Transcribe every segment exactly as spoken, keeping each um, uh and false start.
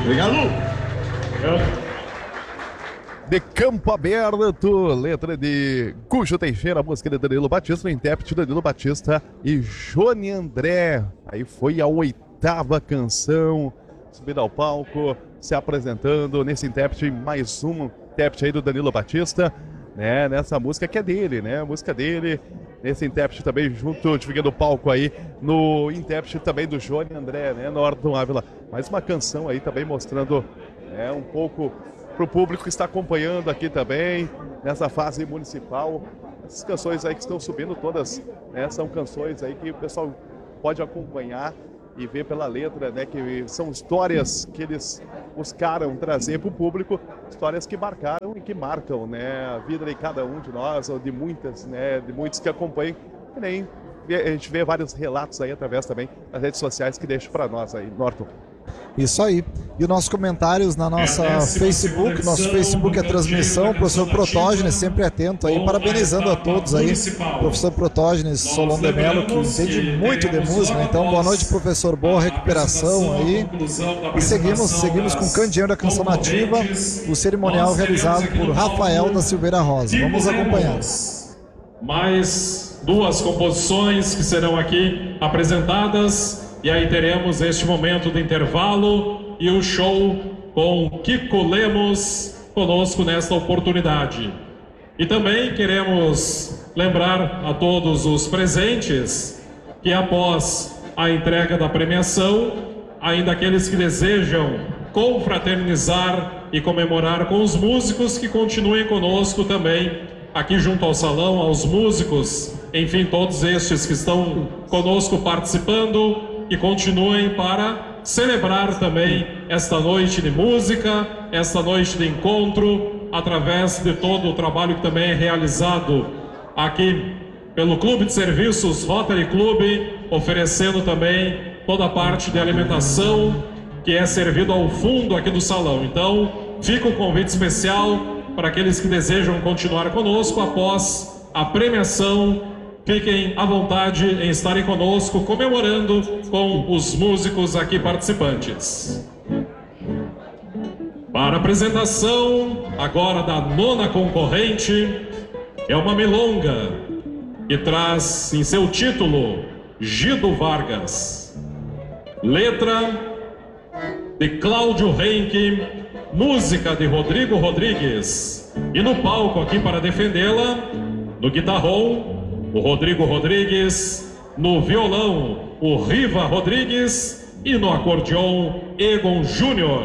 Obrigado. De Campo Aberto, letra de Cujo Teixeira, música de Danilo Batista, o intérprete Danilo Batista e Johnny André. Aí foi a oitava canção, subindo ao palco, se apresentando nesse intérprete, mais um intérprete aí do Danilo Batista, né, nessa música que é dele, né, a música dele, nesse intérprete também, junto, dividindo o palco aí, no intérprete também do Johnny André, né, Norton Ávila. Mais uma canção aí também mostrando, né, um pouco para o público que está acompanhando aqui também, nessa fase municipal. Essas canções aí que estão subindo todas, né, são canções aí que o pessoal pode acompanhar e ver pela letra, né, que são histórias que eles buscaram trazer para o público, histórias que marcaram e que marcam, né, a vida de cada um de nós, ou de muitas, né, de muitos que acompanham, que nem a gente vê vários relatos aí através também das redes sociais que deixam para nós aí, Norton. Isso aí. E os nossos comentários na nossa é Facebook, nosso Facebook é transmissão, professor Protógenes, sempre atento aí, parabenizando a todos aí, professor Protógenes Solon de Mello, que entende muito de música, então boa noite, professor, boa recuperação aí, e seguimos, seguimos com o Candeeiro da Canção Nativa, o cerimonial realizado por Rafael da Silveira Rosa. Vamos acompanhar. Mais duas composições que serão aqui apresentadas. E aí teremos este momento do intervalo e o show com Kiko Lemos conosco nesta oportunidade. E também queremos lembrar a todos os presentes que após a entrega da premiação, ainda aqueles que desejam confraternizar e comemorar com os músicos, que continuem conosco também aqui junto ao salão, aos músicos, enfim, todos estes que estão conosco participando, e continuem para celebrar também esta noite de música, esta noite de encontro, através de todo o trabalho que também é realizado aqui pelo Clube de Serviços Rotary Club, oferecendo também toda a parte de alimentação que é servido ao fundo aqui do salão. Então, fica o convite especial para aqueles que desejam continuar conosco após a premiação. Fiquem à vontade em estarem conosco, comemorando com os músicos aqui participantes. Para a apresentação agora da nona concorrente, é uma milonga que traz em seu título Gido Vargas. Letra de Cláudio Henke, música de Rodrigo Rodrigues. E no palco aqui para defendê-la, no guitarrão, o Rodrigo Rodrigues, no violão, o Riva Rodrigues e no acordeon, Egon Júnior.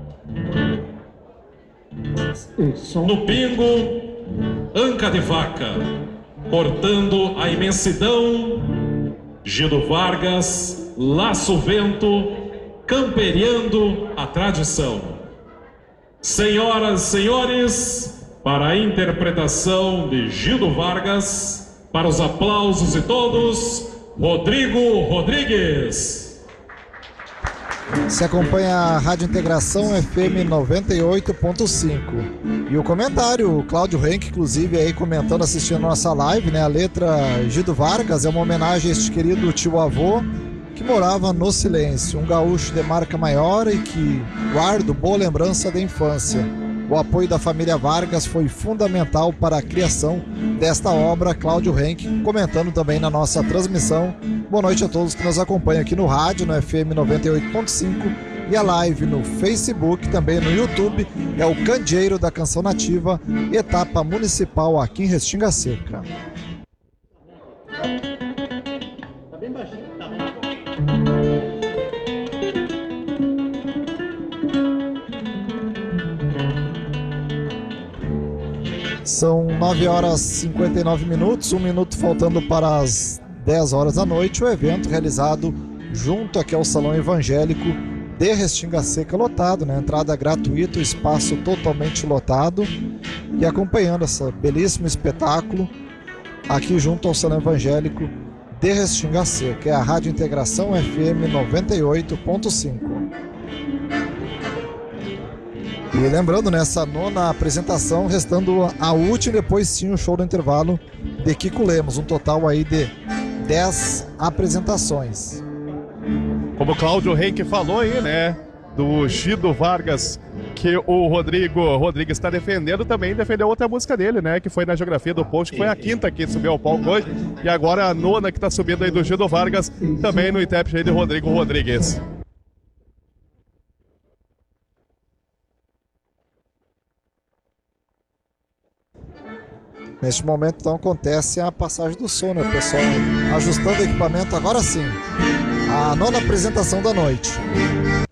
No pingo, Anca de Vaca, cortando a imensidão, Gido Vargas, Laço Vento, camperiando a tradição. Senhoras e senhores, para a interpretação de Gido Vargas, para os aplausos de todos, Rodrigo Rodrigues. Se acompanha a Rádio Integração F M noventa e oito ponto cinco. E o comentário, o Cláudio Henke, inclusive, aí comentando, assistindo a nossa live, né? A letra Gido Vargas é uma homenagem a este querido tio-avô que morava no silêncio, um gaúcho de marca maior e que guarda boa lembrança da infância. O apoio da família Vargas foi fundamental para a criação desta obra. Cláudio Henke comentando também na nossa transmissão. Boa noite a todos que nos acompanham aqui no rádio, no F M noventa e oito ponto cinco, e a live no Facebook, também no YouTube. É o Candeeiro da Canção Nativa, etapa municipal aqui em Restinga Seca. Tá bem baixinho, tá bom. São nove horas e cinquenta e nove minutos, um minuto faltando para as dez horas da noite. O evento realizado junto aqui ao Salão Evangélico de Restinga Seca, lotado, né? Entrada gratuita, o espaço totalmente lotado. E acompanhando esse belíssimo espetáculo aqui junto ao Salão Evangélico de Restinga Seca, é a Rádio Integração F M noventa e oito ponto cinco. E lembrando, nessa nona apresentação, restando a última, depois sim o show do intervalo de Kiko Lemos, um total aí de dez apresentações. Como o Cláudio Henke falou aí, né? do Gido Vargas, que o Rodrigo Rodrigues está defendendo, também defendeu outra música dele, né? Que foi na geografia do post, que foi a quinta que subiu ao palco hoje. E agora a nona que está subindo aí do Gido Vargas, também no intérprete aí de Rodrigo Rodrigues. Neste momento, então, acontece a passagem do som, né? O pessoal ajustando o equipamento. Agora sim, a nona apresentação da noite.